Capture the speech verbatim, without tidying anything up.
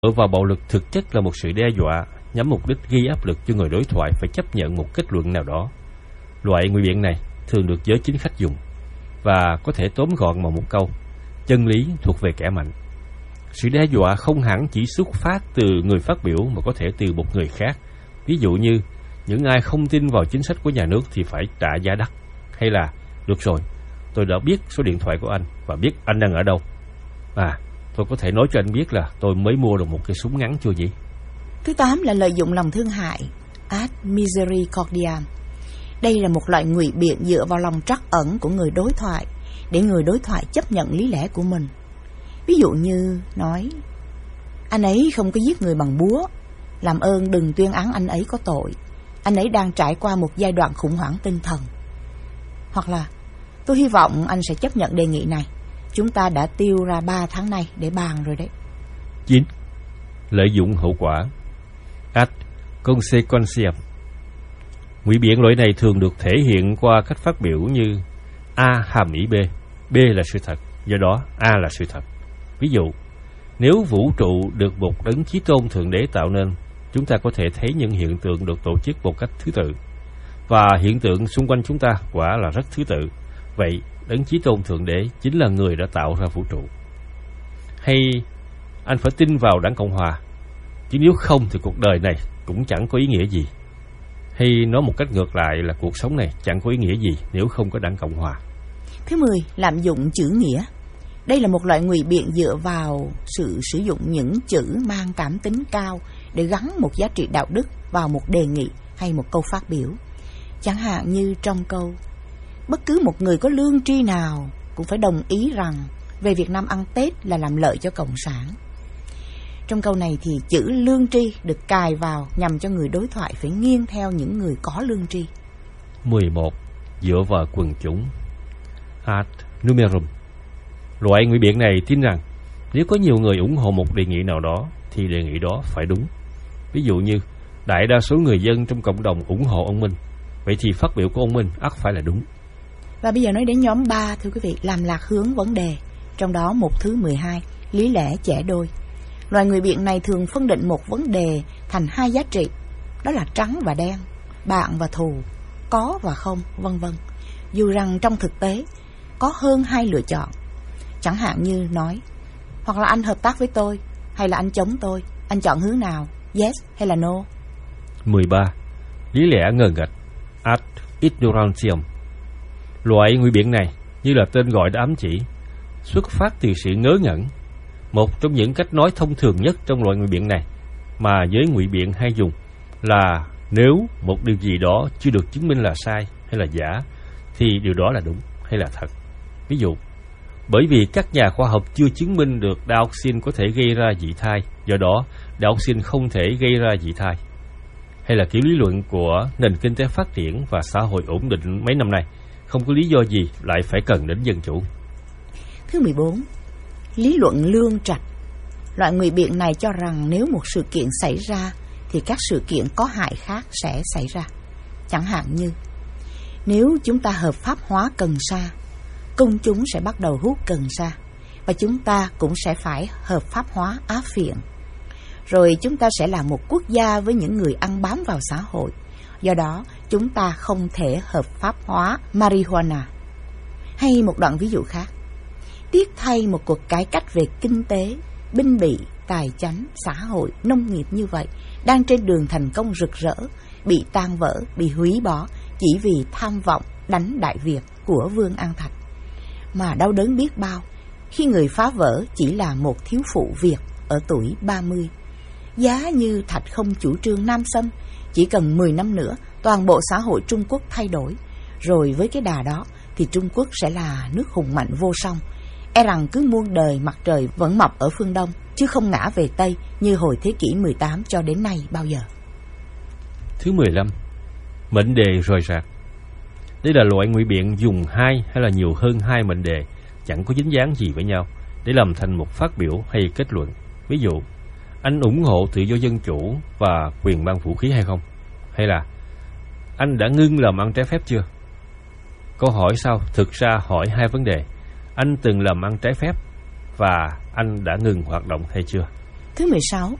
Dựa vào bạo lực thực chất là một sự đe dọa nhằm mục đích gây áp lực cho người đối thoại phải chấp nhận một kết luận nào đó. Loại ngụy biện này thường được giới chính khách dùng và có thể tóm gọn bằng một câu: chân lý thuộc về kẻ mạnh. Sự đe dọa không hẳn chỉ xuất phát từ người phát biểu mà có thể từ một người khác. Ví dụ như những ai không tin vào chính sách của nhà nước thì phải trả giá đắt, hay là được rồi, tôi đã biết số điện thoại của anh và biết anh đang ở đâu. À, tôi có thể nói cho anh biết là tôi mới mua được một cái súng ngắn chưa gì. Thứ tám là lợi dụng lòng thương hại, ad misericordiam. Đây là một loại ngụy biện dựa vào lòng trắc ẩn của người đối thoại để người đối thoại chấp nhận lý lẽ của mình. Ví dụ như nói: anh ấy không có giết người bằng búa, làm ơn đừng tuyên án anh ấy có tội, anh ấy đang trải qua một giai đoạn khủng hoảng tinh thần. Hoặc là: tôi hy vọng anh sẽ chấp nhận đề nghị này, chúng ta đã tiêu ra ba tháng nay để bàn rồi đấy. chín. Lợi dụng hậu quả, ad consequentiam. Ngụy biện loại này thường được thể hiện qua cách phát biểu như A hàm ý B, B là sự thật, do đó A là sự thật. Ví dụ, nếu vũ trụ được một đấng chí tôn thượng đế tạo nên, chúng ta có thể thấy những hiện tượng được tổ chức một cách thứ tự, và hiện tượng xung quanh chúng ta quả là rất thứ tự. Vậy đấng chí tôn thượng đế chính là người đã tạo ra vũ trụ. Hay anh phải tin vào đảng Cộng Hòa, chứ nếu không thì cuộc đời này cũng chẳng có ý nghĩa gì. Hay nói một cách ngược lại là cuộc sống này chẳng có ý nghĩa gì nếu không có đảng Cộng Hòa. Thứ mười, lạm dụng chữ nghĩa. Đây là một loại ngụy biện dựa vào sự sử dụng những chữ mang cảm tính cao để gắn một giá trị đạo đức vào một đề nghị hay một câu phát biểu. Chẳng hạn như trong câu: bất cứ một người có lương tri nào cũng phải đồng ý rằng về Việt Nam ăn Tết là làm lợi cho Cộng sản. Trong câu này thì chữ lương tri được cài vào nhằm cho người đối thoại phải nghiêng theo những người có lương tri. mười một. Dựa vào quần chúng, ad numerum. Loại ngụy biện này tin rằng nếu có nhiều người ủng hộ một đề nghị nào đó thì đề nghị đó phải đúng. Ví dụ như đại đa số người dân trong cộng đồng ủng hộ ông Minh, vậy thì phát biểu của ông Minh ắt phải là đúng. Và bây giờ nói đến nhóm ba, thưa quý vị, làm lạc hướng vấn đề. Trong đó một thứ mười hai, lý lẽ chẻ đôi. Loại ngụy biện này thường phân định một vấn đề thành hai giá trị, đó là trắng và đen, bạn và thù, có và không, vân vân. Dù rằng trong thực tế có hơn hai lựa chọn. Chẳng hạn như nói: hoặc là anh hợp tác với tôi, hay là anh chống tôi, anh chọn hướng nào, yes hay là no. mười ba. Lý lẽ ngờ nghệch, ad ignorantiam. Loại ngụy biện này, như là tên gọi đã ám chỉ, xuất phát từ sự ngớ ngẩn. Một trong những cách nói thông thường nhất trong loại ngụy biện này mà giới ngụy biện hay dùng là nếu một điều gì đó chưa được chứng minh là sai hay là giả thì điều đó là đúng hay là thật. Ví dụ, bởi vì các nhà khoa học chưa chứng minh được dioxin có thể gây ra dị thai, do đó dioxin không thể gây ra dị thai. Hay là kiểu lý luận của nền kinh tế phát triển và xã hội ổn định mấy năm nay, không có lý do gì lại phải cần đến dân chủ. Thứ mười bốn, lý luận lương trạch. Loại ngụy biện này cho rằng nếu một sự kiện xảy ra thì các sự kiện có hại khác sẽ xảy ra. Chẳng hạn như nếu chúng ta hợp pháp hóa cần sa, công chúng sẽ bắt đầu hút cần sa, và chúng ta cũng sẽ phải hợp pháp hóa á phiện. Rồi chúng ta sẽ là một quốc gia với những người ăn bám vào xã hội, do đó chúng ta không thể hợp pháp hóa marijuana. Hay một đoạn ví dụ khác: tiếc thay một cuộc cải cách về kinh tế, binh bị, tài chánh, xã hội, nông nghiệp như vậy đang trên đường thành công rực rỡ, bị tan vỡ, bị hủy bỏ chỉ vì tham vọng đánh Đại Việt của Vương An Thạch. Mà đau đớn biết bao khi người phá vỡ chỉ là một thiếu phụ Việt ở tuổi ba mươi. Giá như Thạch không chủ trương Nam xâm, chỉ cần mười năm nữa toàn bộ xã hội Trung Quốc thay đổi, rồi với cái đà đó thì Trung Quốc sẽ là nước hùng mạnh vô song, e rằng cứ muôn đời mặt trời vẫn mọc ở phương Đông, chứ không ngã về Tây như hồi thế kỷ mười tám cho đến nay bao giờ. Thứ mười lăm, mệnh đề rời rạc. Đây là loại ngụy biện dùng hai hay là nhiều hơn hai mệnh đề chẳng có dính dáng gì với nhau để làm thành một phát biểu hay kết luận. Ví dụ, anh ủng hộ tự do dân chủ và quyền mang vũ khí hay không? Hay là anh đã ngưng làm ăn trái phép chưa? Câu hỏi sau thực ra hỏi hai vấn đề: anh từng làm ăn trái phép và anh đã ngừng hoạt động hay chưa? Thứ Thứ mười sáu,